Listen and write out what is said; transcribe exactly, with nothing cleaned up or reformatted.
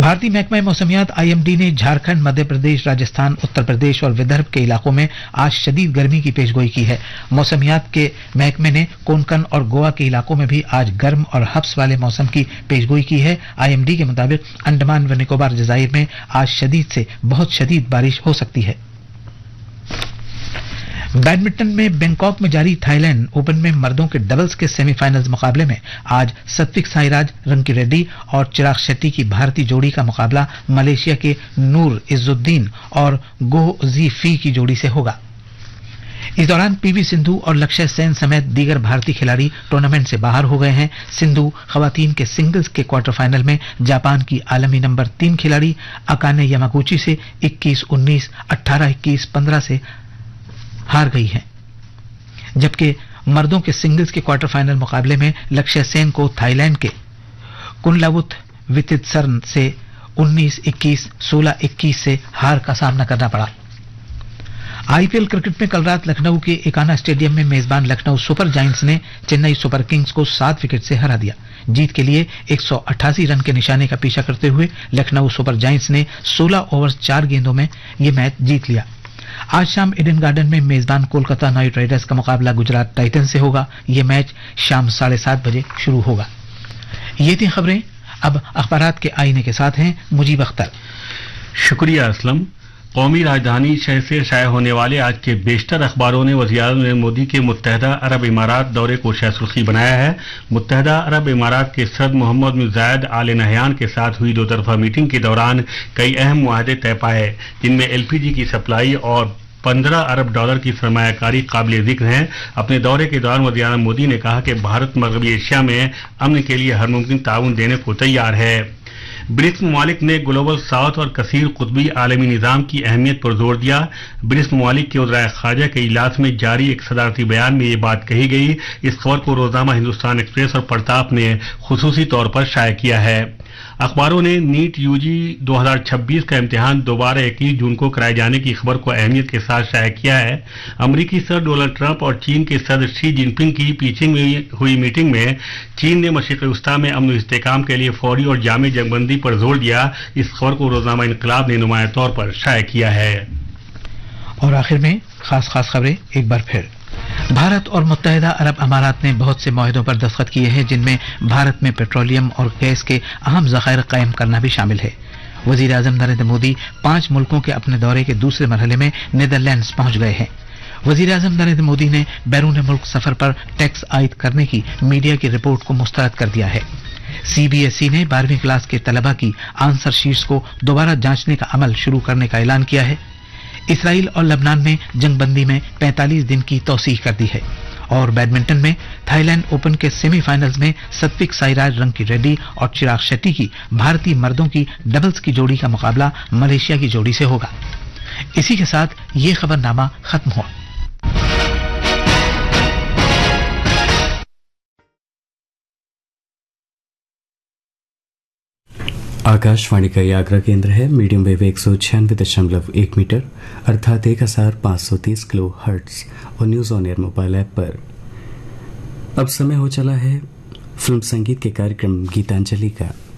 भारतीय महकमा मौसमियात I am D ने झारखंड, मध्य प्रदेश, राजस्थान, उत्तर प्रदेश और विदर्भ के इलाकों में आज शदीद गर्मी की पेशगोई की है। मौसमियात के महकमे ने कोंकण और गोवा के इलाकों में भी आज गर्म और हब्स वाले मौसम की पेशगोई की है। आई एम डी के मुताबिक अंडमान व निकोबार जजायर में आज शदीद से बहुत शदीद बारिश हो सकती है। बैडमिंटन में बैंकॉक में जारी थाईलैंड ओपन में मर्दों के डबल्स के सेमीफाइनल्स मुकाबले में आज सात्विक साईराज रंकी रेड्डी और चिराग शेट्टी की भारतीय जोड़ी का मुकाबला मलेशिया के नूर इज्जुद्दीन और गोह जी फी की जोड़ी से होगा। इस दौरान पीवी सिंधु और लक्ष्य सेन समेत दीगर भारतीय खिलाड़ी टूर्नामेंट से बाहर हो गए हैं। सिंधु खवातीन के सिंगल्स के क्वार्टर फाइनल में जापान की आलमी नंबर तीन खिलाड़ी अकाने यामागुची से इक्कीस उन्नीस, अठारह इक्कीस, पंद्रह से हार गई है, जबकि मर्दों के सिंगल्स के क्वार्टर फाइनल मुकाबले में लक्ष्य सेन को थाईलैंड के कुनलावुत वितितसरन से उन्नीस इक्कीस, सोलह इक्कीस से हार का सामना करना पड़ा। आईपीएल क्रिकेट में कल रात लखनऊ के एकाना स्टेडियम में मेजबान लखनऊ सुपर जायंट्स ने चेन्नई सुपर किंग्स को सात विकेट से हरा दिया। जीत के लिए एक सौ अट्ठासी रन के निशाने का पीछा करते हुए लखनऊ सुपर जायंट्स ने सोलह ओवर चार गेंदों में यह मैच जीत लिया। आज शाम ईडन गार्डन में मेजबान कोलकाता नाइट राइडर्स का मुकाबला गुजरात टाइटंस से होगा। यह मैच शाम साढ़े सात बजे शुरू होगा। ये थी खबरें। अब अखबारात के आईने के साथ हैं मुजीब अख्तर। शुक्रिया असलम। कौमी राजधानी शहर से शाया होने वाले आज के बेशतर अखबारों ने वज़ीर-ए-आज़म नरेंद्र मोदी के मुत्तहदा अरब इमारात दौरे को शाह-ए-सुर्खी बनाया है। मुत्तहदा अरब इमारात के सदर मोहम्मद बिन जायद आल नहयान के साथ हुई दो तरफा मीटिंग के दौरान कई अहम मुआहदे तय पाए, जिनमें एलपीजी की सप्लाई और पंद्रह अरब डॉलर की सरमायाकारी काबिल जिक्र है। अपने दौरे के दौरान वज़ीर-ए-आज़म मोदी ने कहा कि भारत मगरबी एशिया में अमन के लिए हर मुमकिन ताउन देने को तैयार है। ब्रिक्स ममालिक ने ग्लोबल साउथ और कसीर कुतबी आलमी निज़ाम की अहमियत पर जोर दिया। ब्रिक्स ममालिक के वज़ीर ख़ारजा के इजलास में जारी एक सदारती बयान में ये बात कही गई। इस खबर को रोज़नामा हिंदुस्तान एक्सप्रेस और प्रताप ने खुसूसी तौर पर शाया किया है। अखबारों ने नीट यूजी दो हज़ार छब्बीस का इम्तिहान दोबारा इक्कीस जून को कराए जाने की खबर को अहमियत के साथ शाया किया है। अमरीकी सदर डोनाल्ड ट्रंप और चीन के सदर शी जिनपिंग की पीचिंग में हुई मीटिंग में चीन ने मशरिक़ वस्ता में अमन इस्तेहकाम के लिए फौरी और जामे जंगबंदी पर जोर दिया। इस खबर को रोज़नामा इनकलाब ने नुमाया तौर पर शाया किया है। और आखिर में खास खास खबरें एक बार फिर। भारत और मुत्तहदा अरब अमारात ने बहुत से मुआहदों पर दस्तखत किए हैं, जिनमें भारत में पेट्रोलियम और गैस के अहम ज़खायर कायम करना भी शामिल है। वज़ीर आज़म नरेंद्र मोदी पांच मुल्कों के अपने दौरे के दूसरे मरहले में नीदरलैंड्स पहुंच गए हैं। वज़ीर आज़म नरेंद्र मोदी ने बैरून मुल्क सफर पर टैक्स आयद करने की मीडिया की रिपोर्ट को मुस्तरद कर दिया है। सीबीएसई ने बारहवीं क्लास के तलबा की आंसर शीट्स को दोबारा जांचने का अमल शुरू करने का ऐलान किया है। इसराइल और लबनान ने जंगबंदी में पैंतालीस दिन की तौसीह कर दी है। और बैडमिंटन में थाईलैंड ओपन के सेमीफाइनल्स में सात्विक साईराज रंकी रेड्डी और चिराग शेट्टी की भारतीय मर्दों की डबल्स की जोड़ी का मुकाबला मलेशिया की जोड़ी से होगा। इसी के साथ ये खबरनामा खत्म हुआ। आकाशवाणी का ये आगरा केंद्र है। मीडियम वेव एक सौ छियानवे दशमलव एक मीटर अर्थात एक हजार पाँच सौ तीस किलो हर्ट्ज और news on air mobile app पर। अब समय हो चला है फिल्म संगीत के कार्यक्रम गीतांजलि का।